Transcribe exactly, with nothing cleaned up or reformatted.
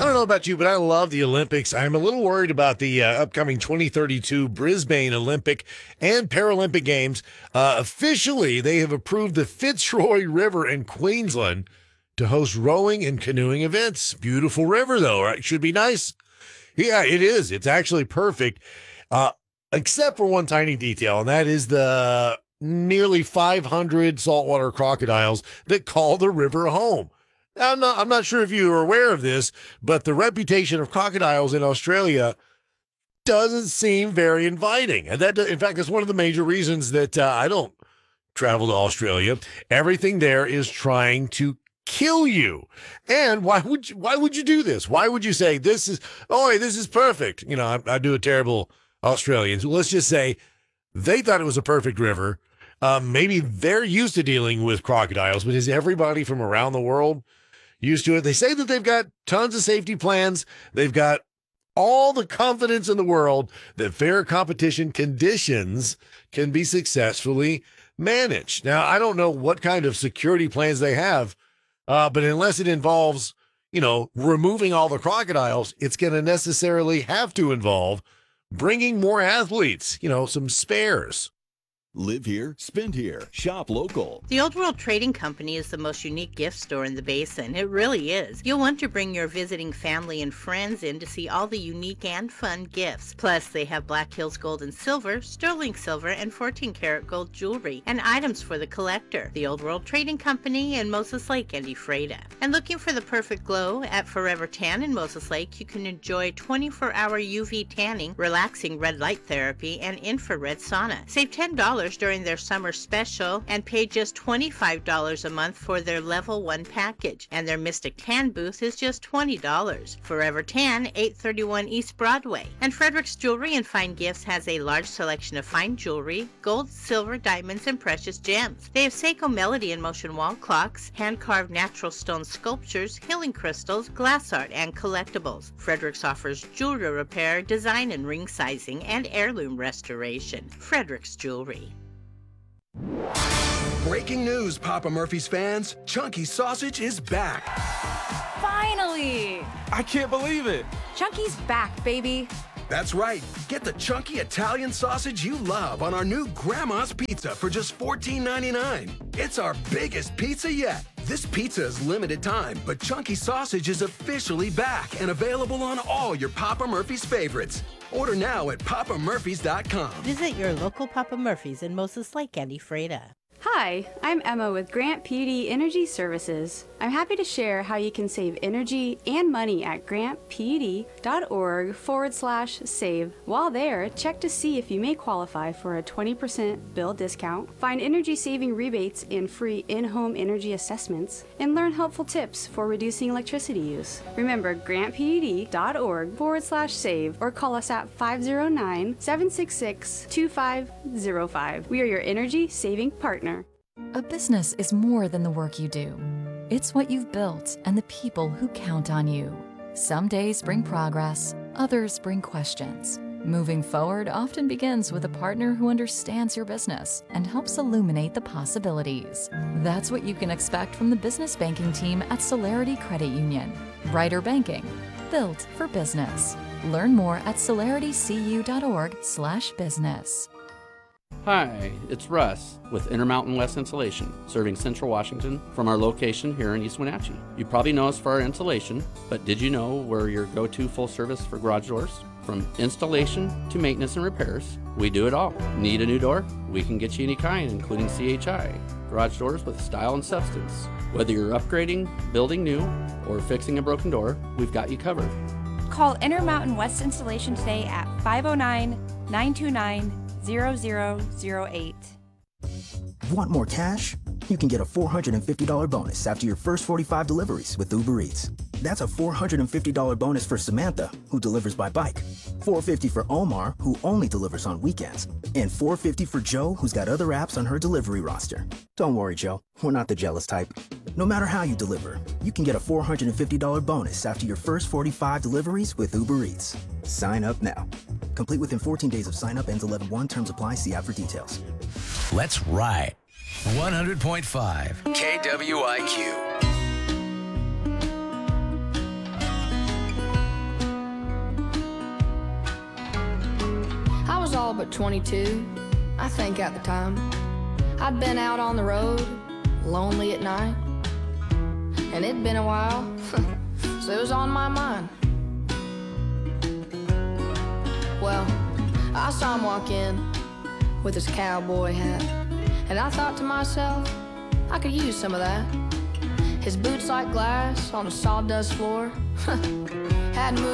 don't know about you, but I love the Olympics. I'm a little worried about the uh, upcoming twenty thirty-two Brisbane Olympic and Paralympic Games. Uh, officially, they have approved the Fitzroy River in Queensland to host rowing and canoeing events. Beautiful river, though, right? Should be nice. Yeah, it is. It's actually perfect, uh, except for one tiny detail, and that is the nearly five hundred saltwater crocodiles that call the river home. I'm not, I'm not sure if you are aware of this, but the reputation of crocodiles in Australia doesn't seem very inviting. And that, in fact, that's one of the major reasons that uh, I don't travel to Australia. Everything there is trying to kill you. And why would you, why would you do this? Why would you say this is, oh, this is perfect? You know, I, I do a terrible Australian. So let's just say they thought it was a perfect river. Um, maybe they're used to dealing with crocodiles, but is everybody from around the world used to it? They say that they've got tons of safety plans. They've got all the confidence in the world that fair competition conditions can be successfully managed. Now, I don't know what kind of security plans they have, uh, but unless it involves, you know, removing all the crocodiles, it's going to necessarily have to involve bringing more athletes, you know, some spares. Live here, spend here, shop local. The Old World Trading Company is the most unique gift store in the basin. It really is. You'll want to bring your visiting family and friends in to see all the unique and fun gifts. Plus, they have Black Hills Gold and Silver, Sterling Silver, and fourteen karat gold jewelry, and items for the collector. The Old World Trading Company in Moses Lake and Ephrata. And looking for the perfect glow? At Forever Tan in Moses Lake, you can enjoy twenty-four hour U V tanning, relaxing red light therapy, and infrared sauna. Save ten dollars during their summer special and pay just twenty-five dollars a month for their level one package. And their Mystic Tan booth is just twenty dollars. Forever Tan, eight thirty-one East Broadway. And Frederick's Jewelry and Fine Gifts has a large selection of fine jewelry, gold, silver, diamonds, and precious gems. They have Seiko Melody and Motion wall clocks, hand-carved natural stone sculptures, healing crystals, glass art, and collectibles. Frederick's offers jewelry repair, design and ring sizing, and heirloom restoration. Frederick's Jewelry. Breaking news, Papa Murphy's fans. Chunky Sausage is back. Finally! I can't believe it. Chunky's back, baby. That's right. Get the chunky Italian sausage you love on our new Grandma's Pizza for just fourteen ninety-nine. It's our biggest pizza yet. This pizza is limited time, but Chunky Sausage is officially back and available on all your Papa Murphy's favorites. Order now at papa murphys dot com. Visit your local Papa Murphy's in Moses Lake and Ephrata. Hi, I'm Emma with Grant P U D Energy Services. I'm happy to share how you can save energy and money at grantpud.org forward slash save. While there, check to see if you may qualify for a twenty percent bill discount, find energy saving rebates and free in-home energy assessments, and learn helpful tips for reducing electricity use. Remember grantpud.org forward slash save or call us at five oh nine, seven six six, two five oh five. We are your energy saving partner. A business is more than the work you do. It's what you've built and the people who count on you. Some days bring progress, others bring questions. Moving forward often begins with a partner who understands your business and helps illuminate the possibilities. That's what you can expect from the business banking team at Celerity Credit Union. Brighter banking, built for business. Learn more at celeritycu.org slash business. Hi, it's Russ with Intermountain West Insulation, serving Central Washington from our location here in East Wenatchee. You probably know us for our insulation, but did you know we're your go-to full service for garage doors? From installation to maintenance and repairs, we do it all. Need a new door? We can get you any kind, including C H I. Garage doors with style and substance. Whether you're upgrading, building new, or fixing a broken door, we've got you covered. Call Intermountain West Installation today at five oh nine, nine two nine, zero zero zero eight. Want more cash? You can get a four hundred fifty dollars bonus after your first forty-five deliveries with Uber Eats. That's a four hundred fifty dollars bonus for Samantha, who delivers by bike, four hundred fifty dollars for Omar, who only delivers on weekends, and four hundred fifty dollars for Joe, who's got other apps on her delivery roster. Don't worry, Joe, we're not the jealous type. No matter how you deliver, you can get a four hundred fifty dollars bonus after your first forty-five deliveries with Uber Eats. Sign up now. Complete within fourteen days of sign up, ends eleven one. Terms apply. See app for details. Let's ride. one hundred point five K W I Q. all but twenty-two, I think at the time. I'd been out on the road, lonely at night, and it'd been a while, so it was on my mind. Well, I saw him walk in with his cowboy hat, and I thought to myself, I could use some of that. His boots like glass on a sawdust floor, hadn't moved